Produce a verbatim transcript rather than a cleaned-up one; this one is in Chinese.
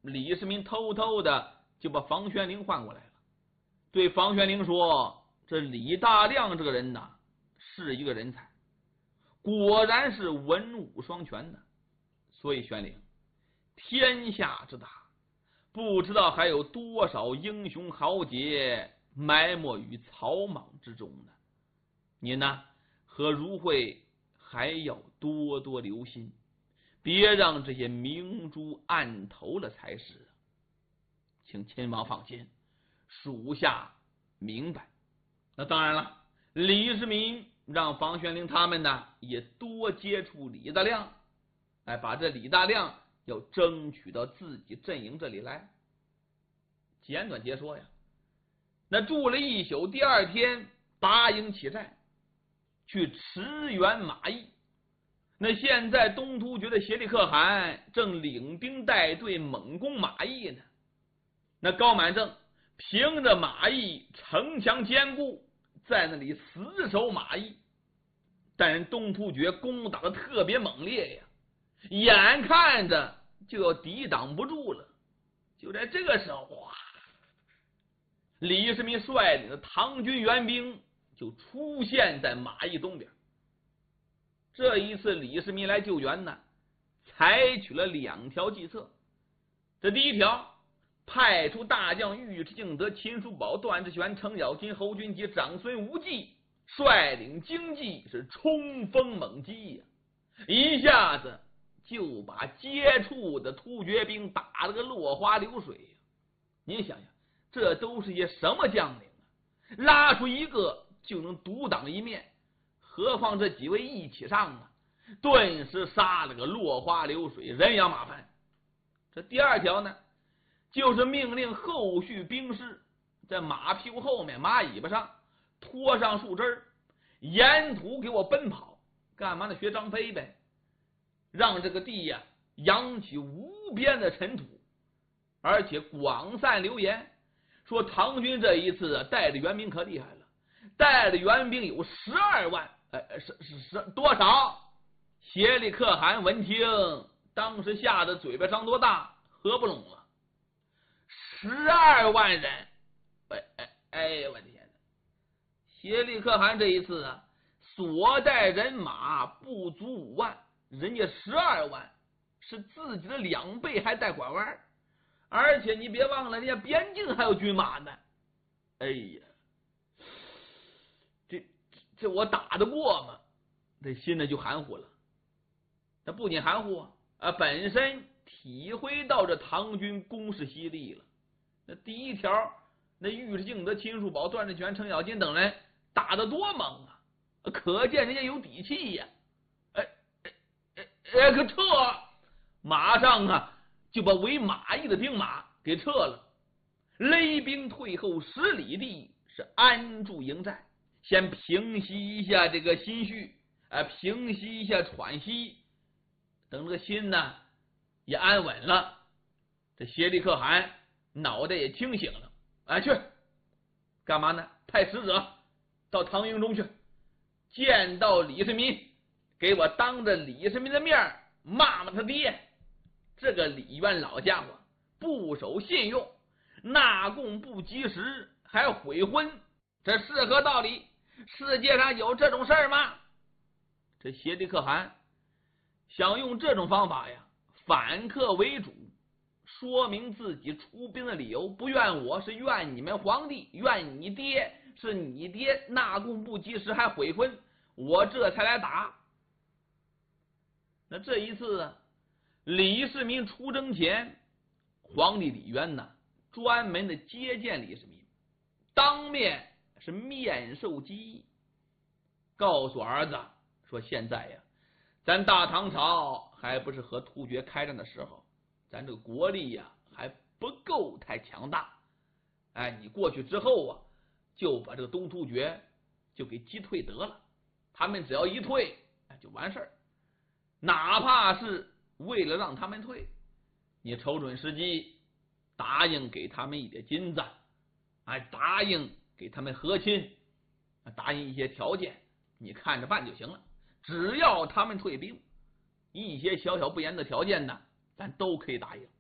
李世民偷偷的就把房玄龄唤过来了，对房玄龄说：“这李大亮这个人呐，是一个人才，果然是文武双全的。所以玄龄，天下之大，不知道还有多少英雄豪杰埋没于草莽之中呢。你呢，和如慧还要多多留心，别让这些明珠暗投了才是。请亲王放心，属下明白。”那当然了，李世民让房玄龄他们呢也多接触李大亮，哎，把这李大亮要争取到自己阵营这里来。简短截说呀，那住了一宿，第二天拔营起寨，去驰援马邑。那现在东突厥的协力可汗正领兵带队猛攻马邑呢。那高满正凭着马邑城墙坚固，在那里死守马邑，但人东突厥攻打的特别猛烈呀，眼看着就要抵挡不住了。就在这个时候，哇！李世民率领的唐军援兵就出现在马邑东边。这一次李世民来救援呢，采取了两条计策。这第一条，派出大将尉迟敬德、秦叔宝、段志玄、程咬金、侯君集、长孙无忌率领精骑是冲锋猛击呀，一下子就把接触的突厥兵打了个落花流水呀。您想想，这都是些什么将领啊？拉出一个就能独当一面，何况这几位一起上啊，顿时杀了个落花流水，人仰马翻。这第二条呢，就是命令后续兵士在马屁股后面、马尾巴上拖上树枝，沿途给我奔跑。干嘛呢？学张飞呗，让这个地呀扬起无边的尘土，而且广散流言，说唐军这一次啊带的援兵可厉害了，带的援兵有十二万。呃，是是是多少？协力可汗闻听，当时吓得嘴巴张多大，合不拢了。十二万人，哎哎哎呀，我的天哪！协力可汗这一次啊，所带人马不足五万，人家十二万，是自己的两倍，还带拐弯。而且你别忘了，人家边境还有军马呢。哎呀！这我打得过吗？这心里就含糊了。他不仅含糊啊，本身体会到这唐军攻势犀利了。那第一条，那尉迟敬德、秦叔宝、段志玄、程咬金等人打得多猛啊，可见人家有底气呀。哎哎哎哎，可撤！马上啊就把围马邑的兵马给撤了，勒兵退后十里地，是安住营寨。先平息一下这个心绪，啊，平息一下喘息，等这个心呢也安稳了，这协力可汗脑袋也清醒了，啊，去干嘛呢？派使者到唐营中去，见到李世民，给我当着李世民的面骂骂他爹。这个李渊老家伙不守信用，纳贡不及时，还悔婚，这是何道理？世界上有这种事儿吗？这协力可汗想用这种方法呀，反客为主，说明自己出兵的理由，不怨我，是怨你们皇帝，怨你爹，是你爹纳贡不及时还悔婚，我这才来打。那这一次啊，李世民出征前，皇帝李渊呢专门的接见李世民，当面是面授机宜，告诉儿子说，现在呀咱大唐朝还不是和突厥开战的时候，咱这个国力呀还不够太强大。哎，你过去之后啊，就把这个东突厥就给击退得了，他们只要一退就完事儿。哪怕是为了让他们退，你瞅准时机，答应给他们一点金子，哎，答应给他们和亲，答应一些条件，你看着办就行了。只要他们退兵，一些小小不严的条件呢，咱都可以答应。